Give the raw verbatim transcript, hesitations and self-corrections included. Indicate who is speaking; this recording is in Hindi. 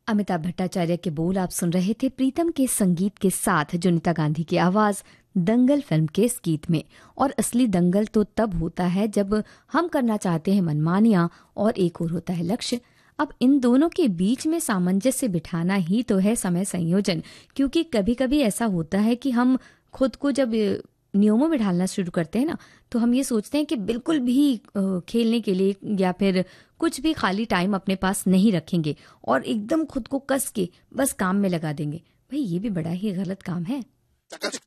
Speaker 1: अमिताभ भट्टाचार्य के बोल आप सुन रहे थे प्रीतम के संगीत के साथ जुनिता गांधी की आवाज दंगल फिल्म के इस गीत में। और असली दंगल तो तब होता है जब हम करना चाहते हैं मनमानियां और एक और होता है लक्ष्य। अब इन दोनों के बीच में सामंजस्य बिठाना ही तो है समय संयोजन, क्योंकि कभी कभी ऐसा होता है कि हम खुद को जब नियमों में ढालना शुरू करते हैं ना, तो हम ये सोचते हैं कि बिल्कुल भी खेलने के लिए या फिर कुछ भी खाली टाइम अपने पास नहीं रखेंगे और एकदम खुद को कस के बस काम में लगा देंगे। भाई ये भी बड़ा ही गलत काम है।